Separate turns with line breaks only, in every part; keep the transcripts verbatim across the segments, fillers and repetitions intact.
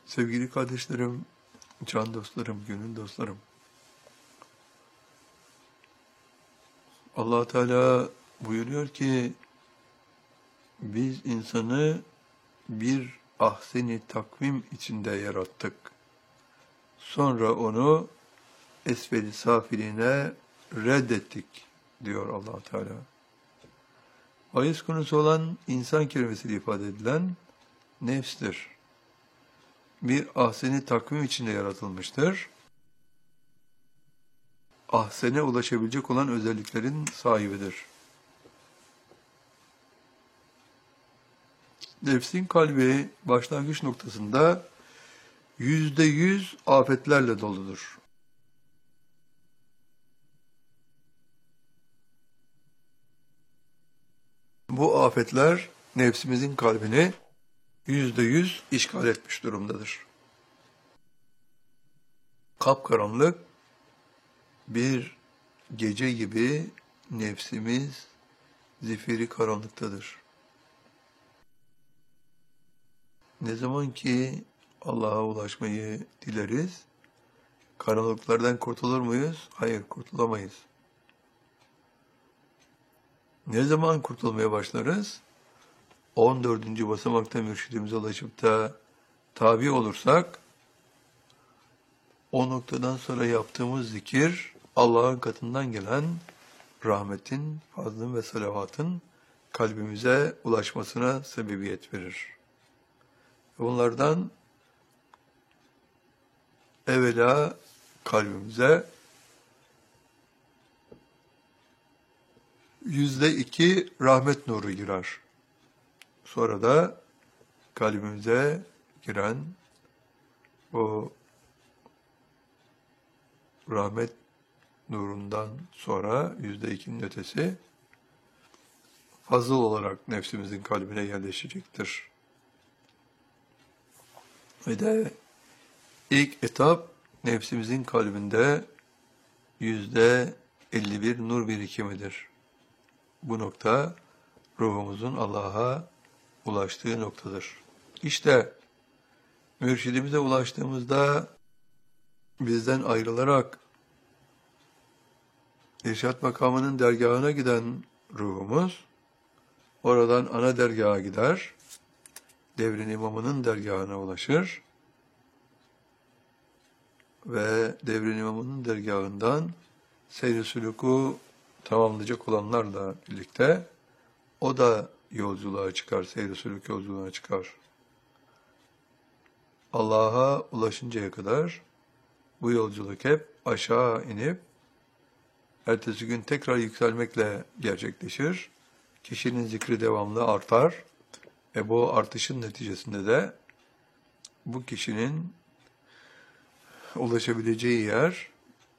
Sevgili kardeşlerim, can dostlarım, gönül dostlarım. Allah Teala buyuruyor ki biz insanı bir ahseni takvim içinde yarattık. Sonra onu esfeli safiline reddettik diyor Allah Teala. Bahis konusu olan insan kelimesiyle ifade edilen nefstir. Bir ahseni takvim içinde yaratılmıştır. Ahsene ulaşabilecek olan özelliklerin sahibidir. Nefsin kalbi başlangıç noktasında yüzde yüz afetlerle doludur. Bu afetler nefsimizin kalbini yüzde yüz işgal etmiş durumdadır. Kapkaranlık bir gece gibi nefsimiz zifiri karanlıktadır. Ne zaman ki Allah'a ulaşmayı dileriz, karanlıklardan kurtulur muyuz? Hayır, kurtulamayız. Ne zaman kurtulmaya başlarız? on dördüncü basamakta mürşidimize ulaşıp da tabi olursak, o noktadan sonra yaptığımız zikir, Allah'ın katından gelen rahmetin, fazlın ve salavatın kalbimize ulaşmasına sebebiyet verir. Bunlardan evvela kalbimize yüzde iki rahmet nuru girer. Sonra da kalbimize giren o rahmet nurundan sonra yüzde ikinin ötesi fazıl olarak nefsimizin kalbine yerleşecektir. Ve de ilk etap nefsimizin kalbinde yüzde elli bir nur birikimidir. Bu nokta ruhumuzun Allah'a ulaştığı noktadır. İşte mürşidimize ulaştığımızda bizden ayrılarak İrşad makamının dergahına giden ruhumuz, oradan ana dergaha gider, devrin imamının dergahına ulaşır ve devrin imamının dergahından seyr-i sülûkû tamamlayacak olanlarla birlikte o da yolculuğa çıkar, seyr-i sülûk yolculuğuna çıkar. Allah'a ulaşıncaya kadar bu yolculuk hep aşağı inip ertesi gün tekrar yükselmekle gerçekleşir. Kişinin zikri devamlı artar ve bu artışın neticesinde de bu kişinin ulaşabileceği yer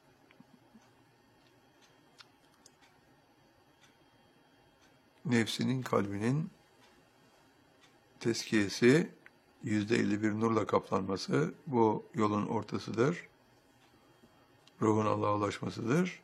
nefsinin kalbinin tezkiyesi, yüzde elli bir nurla kaplanması bu yolun ortasıdır. Ruhun Allah'a ulaşmasıdır.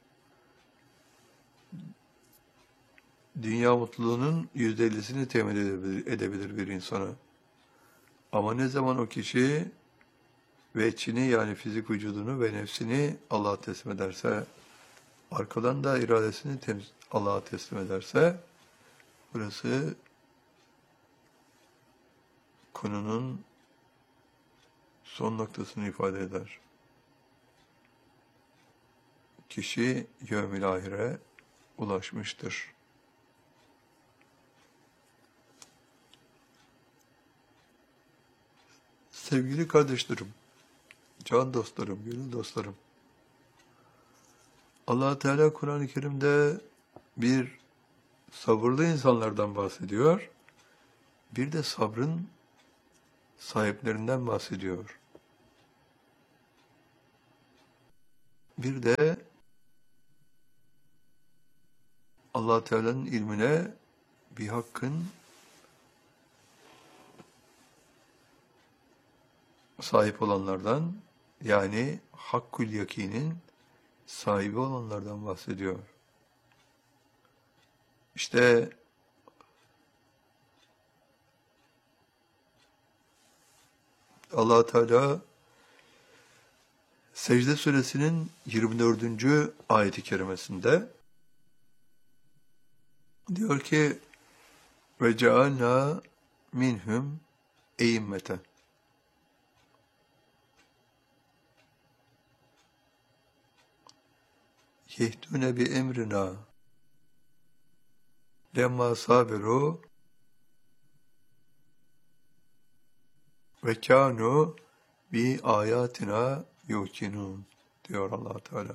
Dünya mutluluğunun yüzde ellisini temin edebilir, edebilir bir insana. Ama ne zaman o kişi veçhini yani fizik vücudunu ve nefsini Allah'a teslim ederse, arkadan da iradesini Allah'a teslim ederse, burası konunun son noktasını ifade eder. Kişi yevmil ahire ulaşmıştır. Sevgili kardeşlerim, can dostlarım, gönül dostlarım, Allah Teala Kur'an-ı Kerim'de bir sabırlı insanlardan bahsediyor, bir de sabrın sahiplerinden bahsediyor. Bir de Allah Teala'nın ilmine bir hakkın sahip olanlardan, yani hakkül yakinin sahibi olanlardan bahsediyor. İşte Allah Teala Secde Suresinin yirmi dördüncü ayeti kerimesinde diyor ki ve cealna minhum e'immeten. Yehdûne bi emrina lemma sabiru ve kânû bi ayatina yukinun diyor Allah Teala.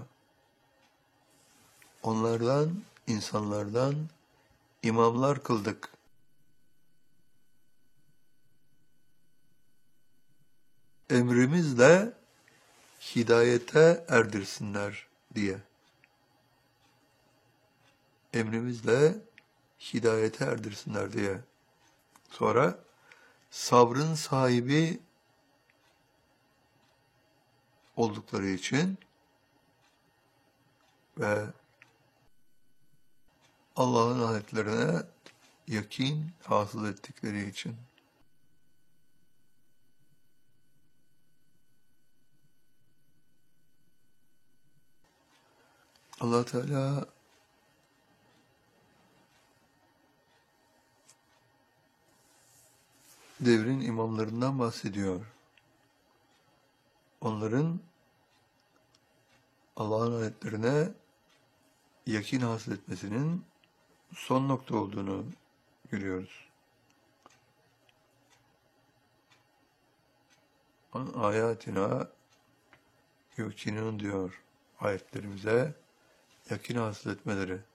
Onlardan, insanlardan imamlar kıldık. Emrimizle hidayete erdirsinler diye. Emrimizle hidayete erdirsinler diye. Sonra sabrın sahibi oldukları için ve Allah'ın ayetlerine yakin hasıl ettikleri için. Allah Teala devrin imamlarından bahsediyor. Onların Allah'ın ayetlerine yakin hasıl etmesinin son nokta olduğunu görüyoruz. Ayatina yukinun diyor. Ayetlerimize yakin hasıl etmeleri.